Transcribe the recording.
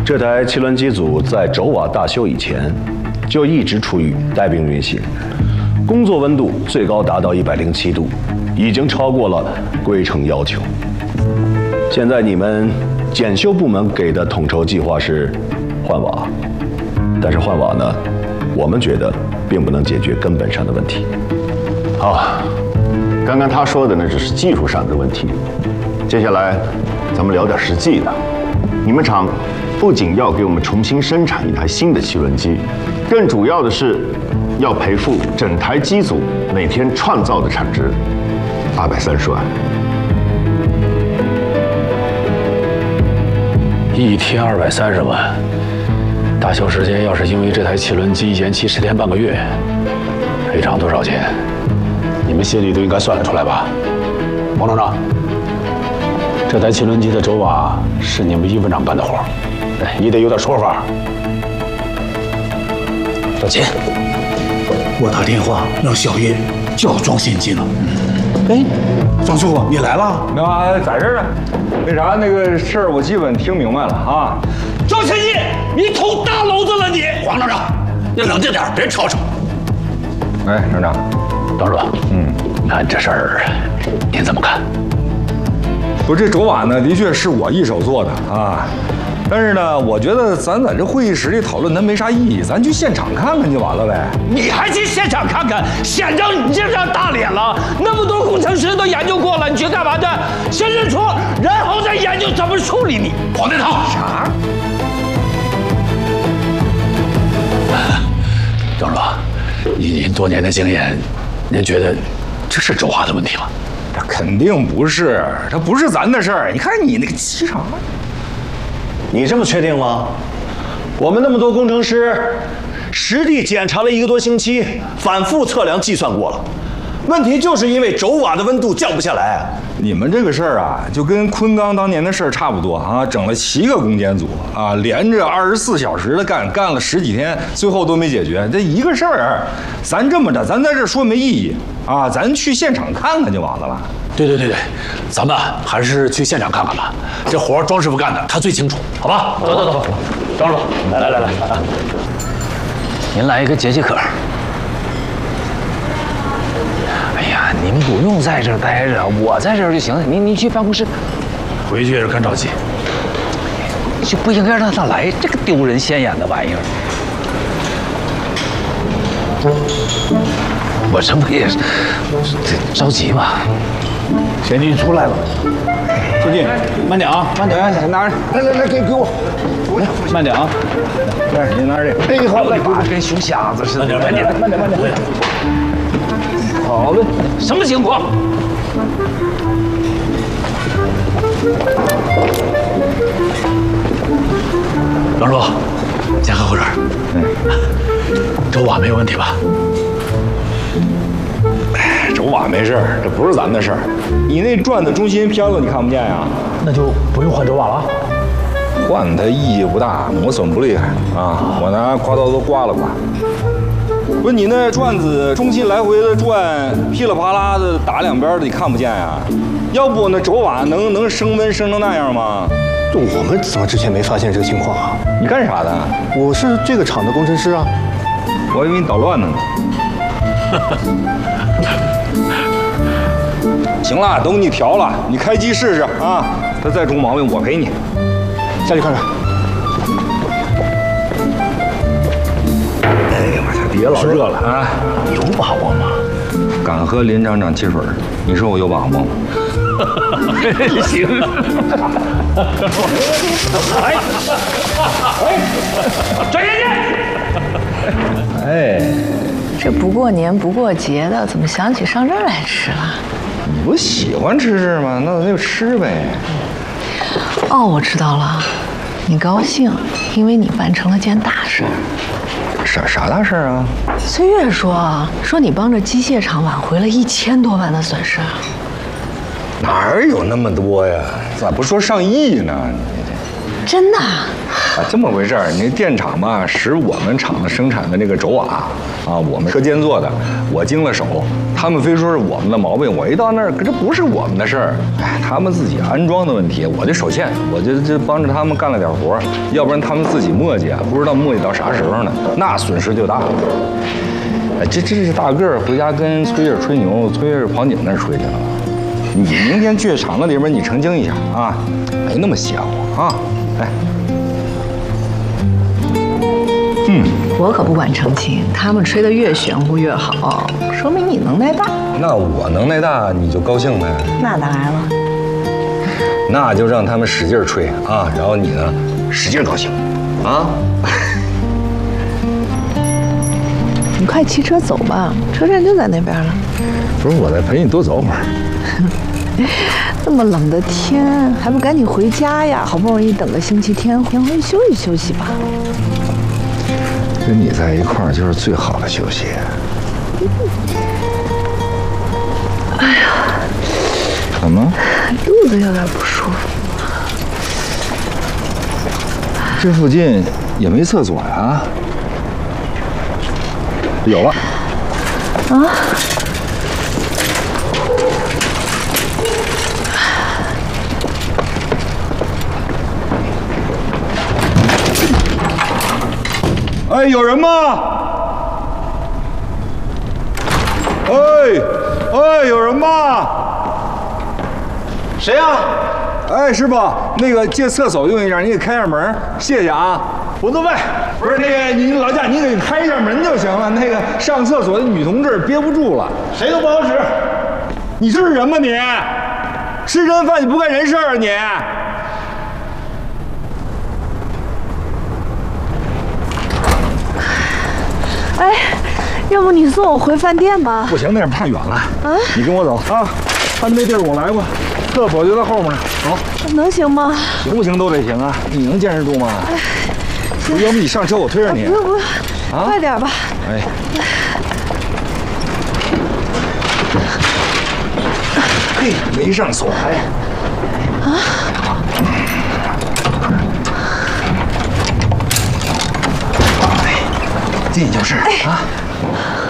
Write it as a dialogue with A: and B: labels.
A: 这台汽轮机组在轴瓦大修以前，就一直处于带病运行，工作温度最高达到107度，已经超过了规程要求。现在你们检修部门给的统筹计划是换瓦，但是换瓦呢，我们觉得并不能解决根本上的问题。
B: 好，刚刚他说的呢只是技术上的问题，接下来咱们聊点实际的。你们厂不仅要给我们重新生产一台新的汽轮机，更主要的是要赔付整台机组每天创造的产值230万。
C: 一天230万，大修时间要是因为这台汽轮机延期10天半个月，赔偿多少钱？你们心里都应该算得出来吧？王厂长，这台汽轮机的轴瓦是你们一分厂干的活，你得有点说法。小秦，
D: 我打电话让小叶就要装现金了。哎，张师傅，你来了？
E: 那在这儿呢。那啥，那个事儿我基本听明白了啊。
D: 张先进，你捅大娄子了你！黄厂长，你冷静点，别吵吵。
E: 哎，厂长，
C: 张师傅，你看这事儿，您怎么看？
E: 不，这轴瓦呢，的确是我一手做的啊。但是呢，我觉得咱在这会议室里讨论它没啥意义，咱去现场看看就完了呗。
D: 你还去现场看看？县长你这张大脸了，那么多工程师都研究过了，你去干嘛去？先认错，然后再研究怎么处理你。黄天堂，啥？
C: 张师傅，您多年的经验，您觉得这是轴瓦的问题吗？
E: 这肯定不是，这不是咱的事儿。你看你那个气场。
A: 你这么确定吗？我们那么多工程师，实地检查了1个多星期，反复测量计算过了，问题就是因为轴瓦的温度降不下来。
E: 你们这个事儿啊，就跟昆钢当年的事儿差不多啊，整了7个攻坚组啊，连着24小时的干了10几天，最后都没解决。这一个事儿，咱这么着，咱在这说没意义啊，咱去现场看看就完了。
C: 对，咱们还是去现场看看吧。这活庄师傅干的，他最清楚，好吧？走，庄师傅，来，您来一个解渴。哎呀，你们不用在这儿待着，我在这儿就行了。您去办公室，回去也是看着急。就不应该让他来这个丢人现眼的玩意儿。我这不也是着急吗？贤弟出来了，贤弟，慢点啊，慢点，
E: 拿着，来，给我，
C: 慢点啊，
E: 来，你拿着这个。
D: 哎，好嘞，
C: 跟熊瞎子似的，慢点。
D: 好嘞，什么情况？
C: 张叔，先喝口水。轴瓦没有问题吧？
E: 轴瓦没事儿，这不是咱的事儿。你那转的中心偏了，你看不见呀？
C: 那就不用换轴瓦了。
E: 换它意义不大，磨损不厉害啊！我拿刮刀都刮了刮。不是你那转子中心来回的转，噼里啪啦的打两边的，你看不见呀？要不那轴瓦能升温升成那样吗？
F: 我们怎么之前没发现这个情况啊？
E: 你干啥的？
F: 我是这个厂的工程师啊。
E: 我以为你捣乱呢。行了，都给你调了，你开机试试啊！它再出毛病，我赔你。
F: 下去看看。
E: 哎呀妈呀，别老热了啊！
C: 有把握吗？
E: 敢喝林厂长汽水，你说我有把握吗？
C: 行。
D: 转眼间。
E: 哎，
G: 这不过年不过节的，怎么想起上这儿来吃了？
E: 你不喜欢吃这吗？那咱就吃呗。
G: 哦，我知道了，你高兴，因为你办成了件大事。
E: 啥大事啊？
G: 岁月说你帮着机械厂挽回了1000多万的损失。
E: 哪有那么多呀？咋不说上亿呢？
G: 真的啊？
E: 这么回事儿，你电厂吧，使我们厂子生产的那个轴瓦啊，我们车间做的，我经了手，他们非说是我们的毛病，我一到那儿，可这不是我们的事儿，哎，他们自己安装的问题，我就手欠，我就帮着他们干了点活，要不然他们自己磨叽啊，不知道磨叽到啥时候呢，那损失就大了。哎，这是大个儿回家跟崔叶吹牛，崔叶跑你们那儿吹去了。你明天去厂子里边，你澄清一下啊，没那么邪乎啊，来。
G: 我可不管澄清，他们吹得越玄乎越好，说明你能耐大。
E: 那我能耐大，你就高兴呗。
G: 那当然了。
E: 那就让他们使劲吹啊，然后你呢，使劲高兴，啊。
G: 你快骑车走吧，车站就在那边了。
E: 不是，我再陪你多走会儿。
G: 这么冷的天，还不赶紧回家呀？好不容易等个星期天，回去休息休息吧。
E: 跟你在一块儿就是最好的休息。
G: 哎呀，
E: 怎么？
G: 肚子有点不舒服。
E: 这附近也没厕所呀？有了。
G: 啊？
E: 哎，有人吗？哎，有人吗？
F: 谁呀？
E: 哎，师傅，那个借厕所用一下，你给开下门，谢谢啊。
F: 我都问，
E: 不是那个，你老贾，你给开一下门就行了。那个上厕所的女同志憋不住了，
F: 谁都不好使。
E: 你是人吗你？吃人饭你不干人事啊你？
G: 哎，要不你送我回饭店吧？
E: 不行，那太远了。啊，你跟我走啊，他那地儿我来过，厕所就在后面呢。走，
G: 能行吗？
E: 行不行都得行啊，你能坚持住吗？要不你上车，我推着你。
G: 不用不用，快点吧。
E: 哎。嘿，没上锁哎。啊。进去就是啊。